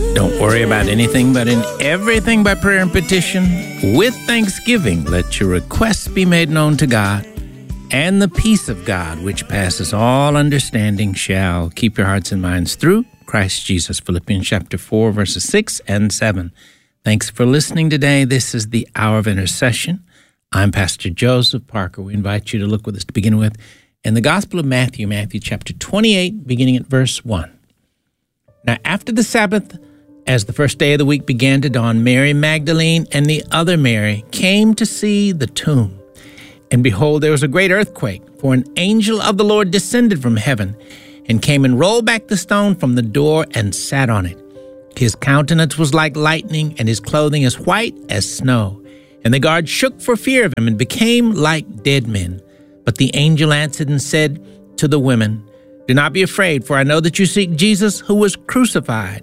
Don't worry about anything, but in everything by prayer and petition, with thanksgiving, let your requests be made known to God, and the peace of God, which passes all understanding, shall keep your hearts and minds through Christ Jesus. Philippians chapter 4, verses 6 and 7. Thanks for listening today. This is the Hour of Intercession. I'm Pastor Joseph Parker. We invite you to look with us to begin with in the Gospel of Matthew, Matthew chapter 28, beginning at verse 1. Now, after the Sabbath, as the first day of the week began to dawn, Mary Magdalene and the other Mary came to see the tomb. And behold, there was a great earthquake, for an angel of the Lord descended from heaven and came and rolled back the stone from the door and sat on it. His countenance was like lightning, and his clothing as white as snow. And the guards shook for fear of him and became like dead men. But the angel answered and said to the women, "Do not be afraid, for I know that you seek Jesus who was crucified.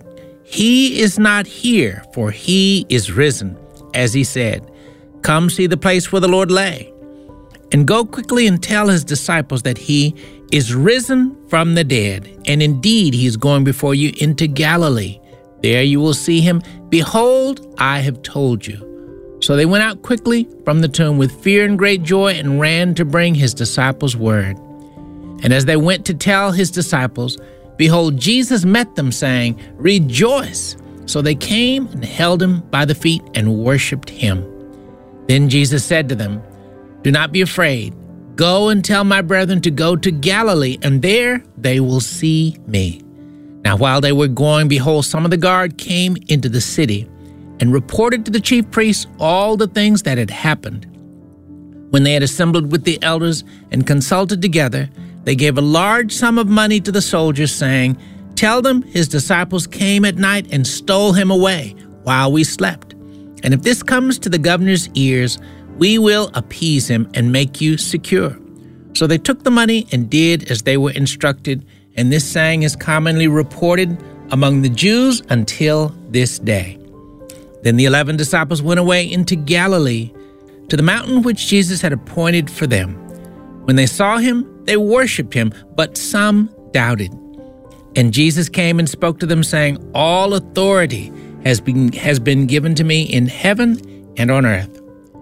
He is not here, for he is risen, as he said. Come see the place where the Lord lay. And go quickly and tell his disciples that he is risen from the dead. And indeed, he is going before you into Galilee. There you will see him. Behold, I have told you." So they went out quickly from the tomb with fear and great joy and ran to bring his disciples word. And as they went to tell his disciples, behold, Jesus met them, saying, "Rejoice!" So they came and held him by the feet and worshipped him. Then Jesus said to them, "Do not be afraid. Go and tell my brethren to go to Galilee, and there they will see me." Now while they were going, behold, some of the guard came into the city and reported to the chief priests all the things that had happened. When they had assembled with the elders and consulted together, they gave a large sum of money to the soldiers, saying, "Tell them his disciples came at night and stole him away while we slept. And if this comes to the governor's ears, we will appease him and make you secure." So they took the money and did as they were instructed, and this saying is commonly reported among the Jews until this day. Then the 11 disciples went away into Galilee, to the mountain which Jesus had appointed for them. When they saw him, they worshipped him, but some doubted. And Jesus came and spoke to them, saying, "All authority has been given to me in heaven and on earth.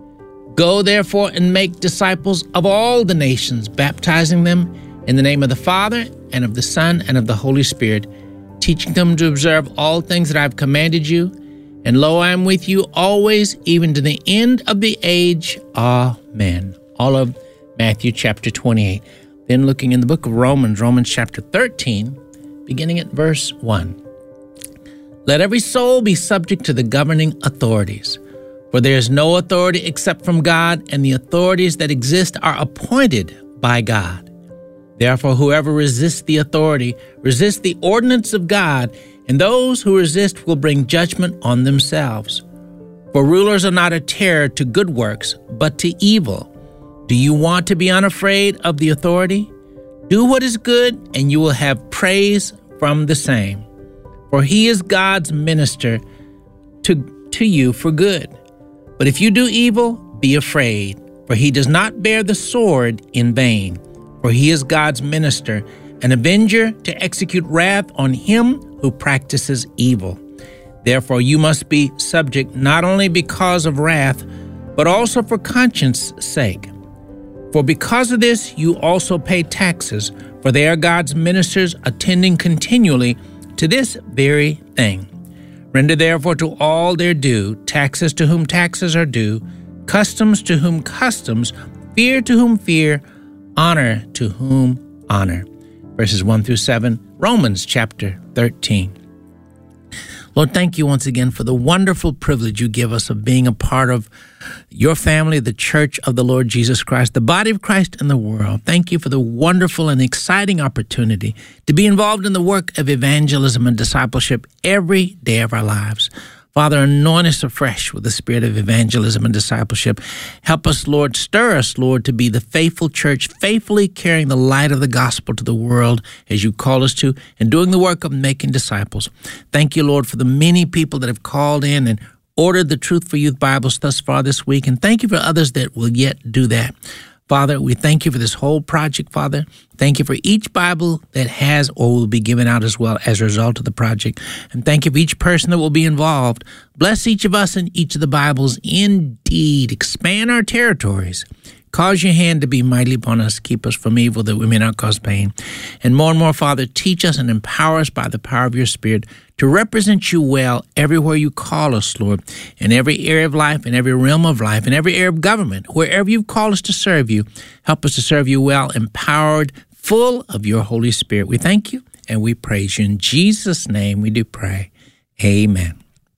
Go therefore and make disciples of all the nations, baptizing them in the name of the Father and of the Son and of the Holy Spirit, teaching them to observe all things that I have commanded you. And lo, I am with you always, even to the end of the age. Amen." All of Matthew chapter 28. Then looking in the book of Romans, Romans chapter 13, beginning at verse 1. "Let every soul be subject to the governing authorities. For there is no authority except from God, and the authorities that exist are appointed by God. Therefore, whoever resists the authority resists the ordinance of God, and those who resist will bring judgment on themselves. For rulers are not a terror to good works, but to evil. Do you want to be unafraid of the authority? Do what is good, and you will have praise from the same. For he is God's minister to you for good. But if you do evil, be afraid, for he does not bear the sword in vain. For he is God's minister, an avenger to execute wrath on him who practices evil. Therefore you must be subject not only because of wrath, but also for conscience' sake. For because of this you also pay taxes, for they are God's ministers, attending continually to this very thing. Render therefore to all their due, taxes to whom taxes are due, customs to whom customs, fear to whom fear, honor to whom honor." Verses 1 through 7, Romans chapter 13. Lord, thank you once again for the wonderful privilege you give us of being a part of your family, the Church of the Lord Jesus Christ, the body of Christ in the world. Thank you for the wonderful and exciting opportunity to be involved in the work of evangelism and discipleship every day of our lives. Father, anoint us afresh with the spirit of evangelism and discipleship. Help us, Lord, stir us, Lord, to be the faithful church, faithfully carrying the light of the gospel to the world as you call us to, and doing the work of making disciples. Thank you, Lord, for the many people that have called in and ordered the Truth for Youth Bibles thus far this week, and thank you for others that will yet do that. Father, we thank you for this whole project, Father. Thank you for each Bible that has or will be given out as well as a result of the project. And thank you for each person that will be involved. Bless each of us and each of the Bibles indeed. Expand our territories. Cause your hand to be mighty upon us. Keep us from evil that we may not cause pain. And more, Father, teach us and empower us by the power of your Spirit to represent you well everywhere you call us, Lord, in every area of life, in every realm of life, in every area of government, wherever you've called us to serve you. Help us to serve you well, empowered, full of your Holy Spirit. We thank you and we praise you. In Jesus' name we do pray. Amen.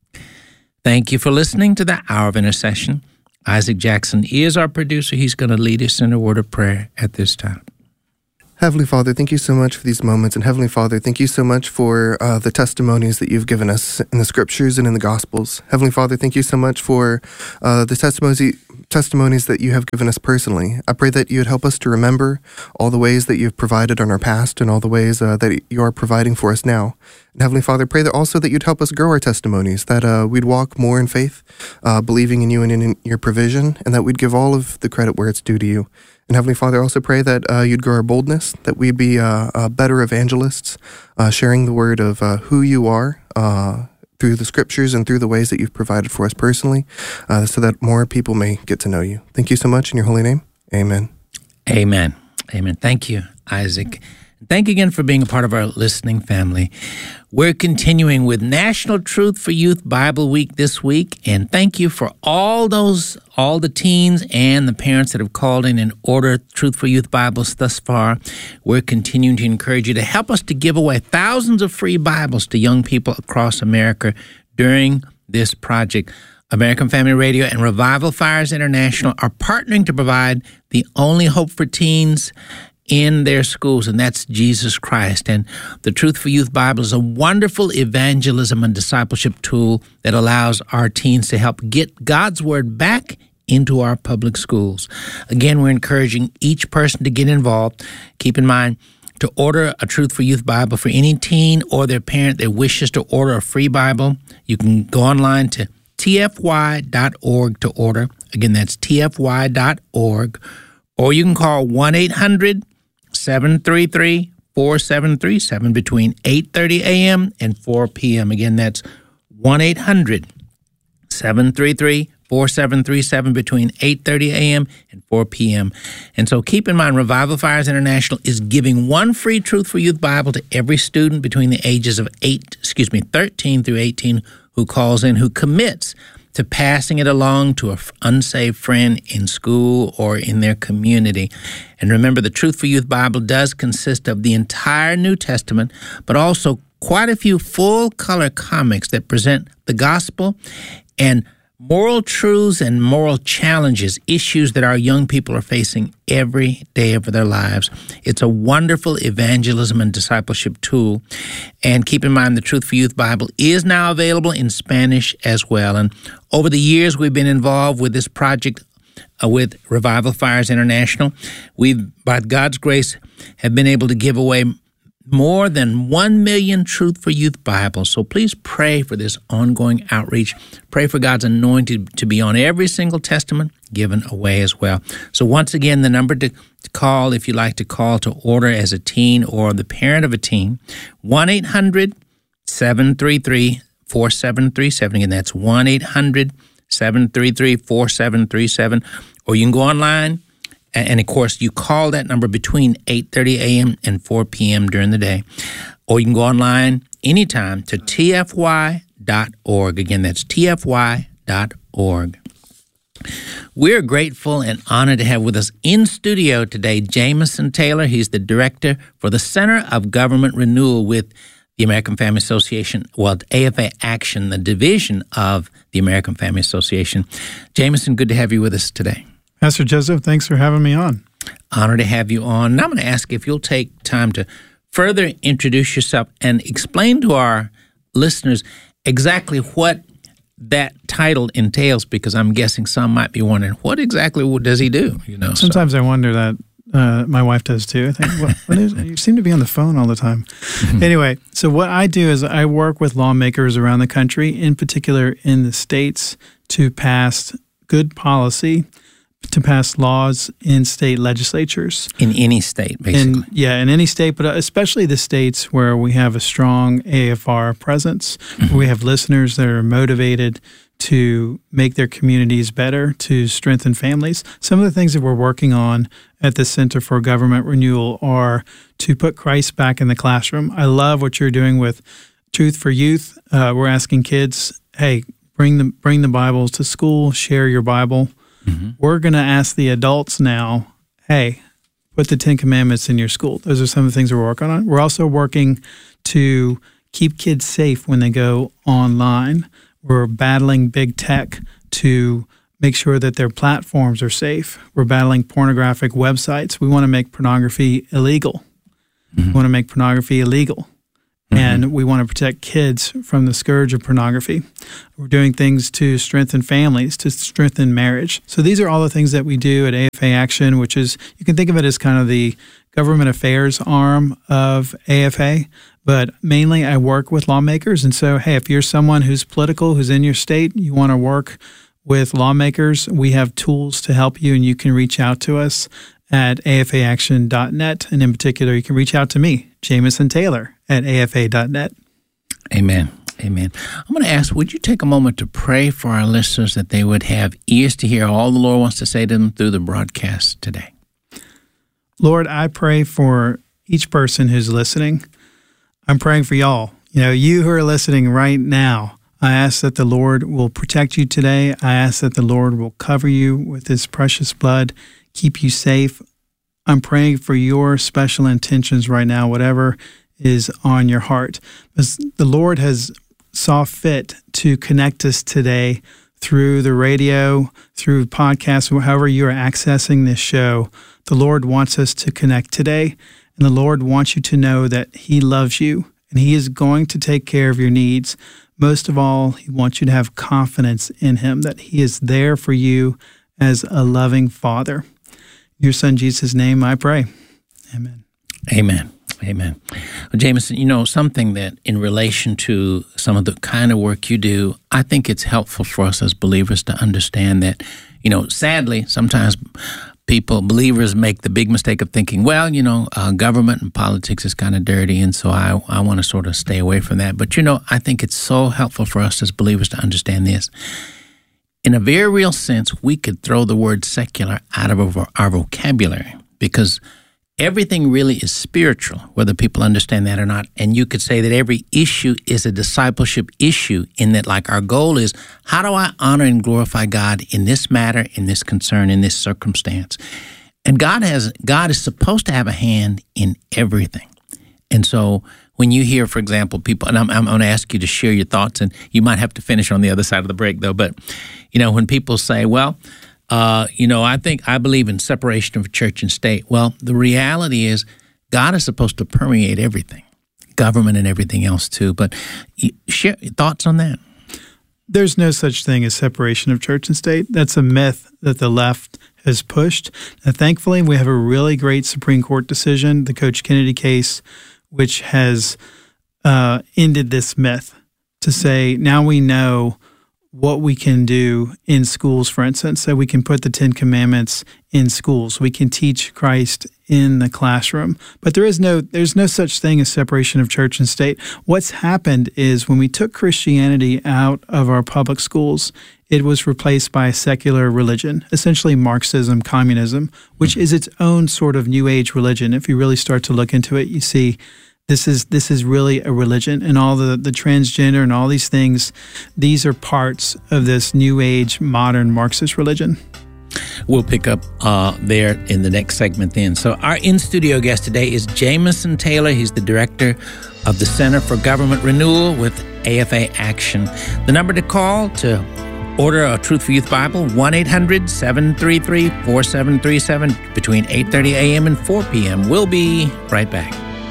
Thank you for listening to the Hour of Intercession. Isaac Jackson is our producer. He's going to lead us in a word of prayer at this time. Heavenly Father, thank you so much for these moments. And Heavenly Father, thank you so much for the testimonies that you've given us in the Scriptures and in the Gospels. Heavenly Father, thank you so much for the testimonies that you have given us personally. I pray that you would help us to remember all the ways that you've provided in our past and all the ways that you are providing for us now. And Heavenly Father, pray that also that you'd help us grow our testimonies, that we'd walk more in faith, believing in you and in your provision, and that we'd give all of the credit where it's due to you. And Heavenly Father, also pray that you'd grow our boldness, that we'd be better evangelists, sharing the word of who you are through the Scriptures and through the ways that you've provided for us personally, so that more people may get to know you. Thank you so much in your holy name. Amen. Amen. Amen. Thank you, Isaac. Thank you again for being a part of our listening family. We're continuing with National Truth for Youth Bible Week this week, and thank you for all the teens and the parents that have called in and ordered Truth for Youth Bibles thus far. We're continuing to encourage you to help us to give away thousands of free Bibles to young people across America during this project. American Family Radio and Revival Fires International are partnering to provide the only hope for teens in their schools, and that's Jesus Christ. And the Truth for Youth Bible is a wonderful evangelism and discipleship tool that allows our teens to help get God's Word back into our public schools. Again, we're encouraging each person to get involved. Keep in mind, to order a Truth for Youth Bible for any teen or their parent that wishes to order a free Bible, you can go online to tfy.org to order. Again, that's tfy.org. Or you can call 1-800-733-4737 between 8:30 a.m. and 4 p.m. Again, that's 1-800-733-4737 between 8:30 a.m. and 4 p.m. And so keep in mind, Revival Fires International is giving one free Truth for Youth Bible to every student between the ages of 13 through 18 who calls in, who commits to passing it along to an unsaved friend in school or in their community. And remember, the Truth for Youth Bible does consist of the entire New Testament, but also quite a few full-color comics that present the gospel and moral truths and moral challenges, issues that our young people are facing every day of their lives. It's a wonderful evangelism and discipleship tool. And keep in mind, the Truth for Youth Bible is now available in Spanish as well. And over the years, we've been involved with this project with Revival Fires International. We've, by God's grace, have been able to give away more than 1 million Truth for Youth Bibles. So please pray for this ongoing outreach. Pray for God's anointing to be on every single testament given away as well. So once again, the number to call, if you'd like to call to order as a teen or the parent of a teen, 1-800-733-4737. Again, that's 1-800-733-4737. Or you can go online. And, of course, you call that number between 8:30 a.m. and 4 p.m. during the day. Or you can go online anytime to tfy.org. Again, that's tfy.org. We're grateful and honored to have with us in studio today Jameson Taylor. He's the director for the Center of Government Renewal with the American Family Association, well, AFA Action, the division of the American Family Association. Jameson, good to have you with us today. Pastor Joseph, thanks for having me on. Honored to have you on. And I'm going to ask if you'll take time to further introduce yourself and explain to our listeners exactly what that title entails, because I'm guessing some might be wondering, what exactly does he do? Sometimes I wonder that. My wife does too. I think, what is it? You seem to be on the phone all the time. Anyway, so what I do is I work with lawmakers around the country, in particular in the states, to pass good policy to pass laws in state legislatures. In any state, basically. In any state, but especially the states where we have a strong AFR presence, where we have listeners that are motivated to make their communities better, to strengthen families. Some of the things that we're working on at the Center for Government Renewal are to put Christ back in the classroom. I love what you're doing with Truth for Youth. We're asking kids, hey, bring the Bibles to school, share your Bible. Mm-hmm. We're going to ask the adults now, hey, put the 10 Commandments in your school. Those are some of the things we're working on. We're also working to keep kids safe when they go online. We're battling big tech to make sure that their platforms are safe. We're battling pornographic websites. We want to make pornography illegal. Mm-hmm. We want to make pornography illegal. Mm-hmm. And we want to protect kids from the scourge of pornography. We're doing things to strengthen families, to strengthen marriage. So these are all the things that we do at AFA Action, which is, you can think of it as kind of the government affairs arm of AFA. But mainly I work with lawmakers. And so, hey, if you're someone who's political, who's in your state, you want to work with lawmakers, we have tools to help you, and you can reach out to us at afaaction.net. And in particular, you can reach out to me, Jamison Taylor, at afa.net. Amen. Amen. I'm going to ask, would you take a moment to pray for our listeners that they would have ears to hear all the Lord wants to say to them through the broadcast today? Lord, I pray for each person who's listening. I'm praying for y'all. You who are listening right now, I ask that the Lord will protect you today. I ask that the Lord will cover you with His precious blood, keep you safe. I'm praying for your special intentions right now, whatever is on your heart. Because the Lord has saw fit to connect us today through the radio, through podcasts, however you are accessing this show. The Lord wants us to connect today. And the Lord wants you to know that He loves you and He is going to take care of your needs. Most of all, He wants you to have confidence in Him, that He is there for you as a loving Father. In your Son, Jesus' name, I pray. Amen. Amen. Amen. Well, Jamison, something that in relation to some of the kind of work you do, I think it's helpful for us as believers to understand that, sadly, sometimes believers make the big mistake of thinking, government and politics is kind of dirty, and so I want to sort of stay away from that. But, I think it's so helpful for us as believers to understand this. In a very real sense, we could throw the word secular out of our vocabulary because everything really is spiritual, whether people understand that or not. And you could say that every issue is a discipleship issue in that, like, our goal is, how do I honor and glorify God in this matter, in this concern, in this circumstance? And God is supposed to have a hand in everything. And so when you hear, for example, people, and I'm going to ask you to share your thoughts, and you might have to finish on the other side of the break, though, but, when people say, I believe in separation of church and state. Well, the reality is God is supposed to permeate everything, government and everything else too. But share your thoughts on that. There's no such thing as separation of church and state. That's a myth that the left has pushed. Now, thankfully, we have a really great Supreme Court decision, the Coach Kennedy case, which has ended this myth to say now we know what we can do in schools, for instance, that we can put the 10 Commandments in schools. We can teach Christ in the classroom. But there's no such thing as separation of church and state. What's happened is when we took Christianity out of our public schools, it was replaced by a secular religion, essentially Marxism, communism, which is its own sort of New Age religion. If you really start to look into it, you see this is really a religion, and all the transgender and all these things, these are parts of this New Age, modern Marxist religion. We'll pick up there in the next segment then. So our in-studio guest today is Jamison Taylor. He's the director of the Center for Government Renewal with AFA Action. The number to call to order a Truth for Youth Bible, 1-800-733-4737 between 8:30 a.m. and 4 p.m. We'll be right back.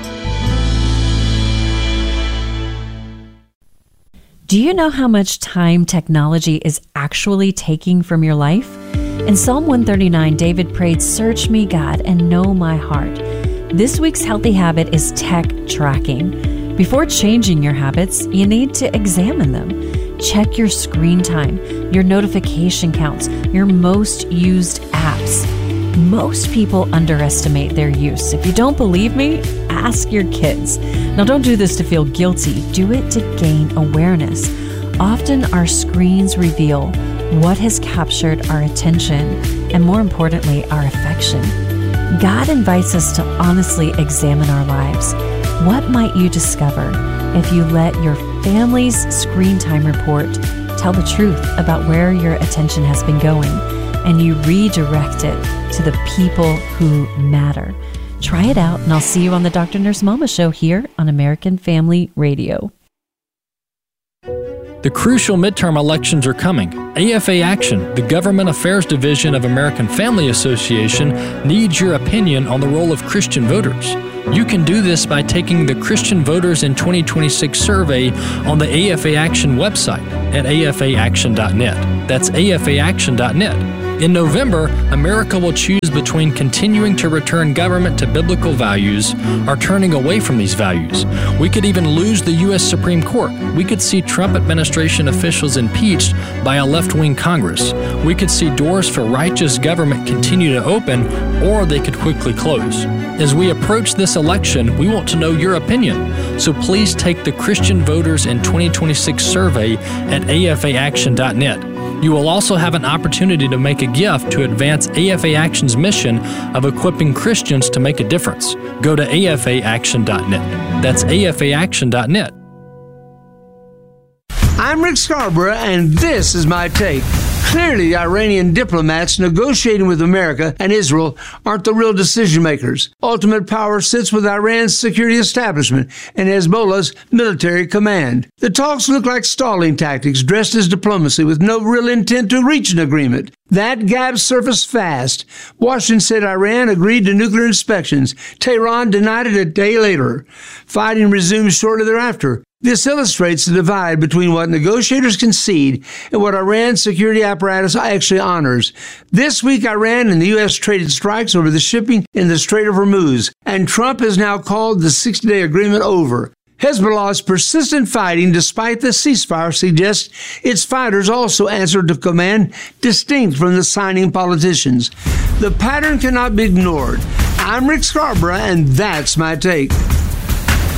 Do you know how much time technology is actually taking from your life? In Psalm 139, David prayed, "Search me, God, and know my heart." This week's healthy habit is tech tracking. Before changing your habits, you need to examine them. Check your screen time, your notification counts, your most used apps. Most people underestimate their use. If you don't believe me, ask your kids. Now, don't do this to feel guilty. Do it to gain awareness. Often our screens reveal what has captured our attention and, more importantly, our affection. God invites us to honestly examine our lives. What might you discover if you let your family's screen time report tell the truth about where your attention has been going, and you redirect it to the people who matter? Try it out, and I'll see you on the Dr. Nurse Mama Show here on American Family Radio. The crucial midterm elections are coming. AFA Action, the Government Affairs Division of American Family Association, needs your opinion on the role of Christian voters. You can do this by taking the Christian Voters in 2026 survey on the AFA Action website at afaaction.net. That's afaaction.net. In November, America will choose between continuing to return government to biblical values or turning away from these values. We could even lose the U.S. Supreme Court. We could see Trump administration officials impeached by a left-wing Congress. We could see doors for righteous government continue to open, or they could quickly close. As we approach this election, we want to know your opinion. So please take the Christian Voters in 2026 survey at afaaction.net. You will also have an opportunity to make a gift to advance AFA Action's mission of equipping Christians to make a difference. Go to afaaction.net. That's afaaction.net. I'm Rick Scarborough, and this is my take. Clearly, Iranian diplomats negotiating with America and Israel aren't the real decision makers. Ultimate power sits with Iran's security establishment and Hezbollah's military command. The talks look like stalling tactics dressed as diplomacy with no real intent to reach an agreement. That gap surfaced fast. Washington said Iran agreed to nuclear inspections. Tehran denied it a day later. Fighting resumed shortly thereafter. This illustrates the divide between what negotiators concede and what Iran's security apparatus actually honors. This week, Iran and the U.S. traded strikes over the shipping in the Strait of Hormuz, and Trump has now called the 60-day agreement over. Hezbollah's persistent fighting, despite the ceasefire, suggests its fighters also answered to command distinct from the signing politicians. The pattern cannot be ignored. I'm Rick Scarborough, and that's my take.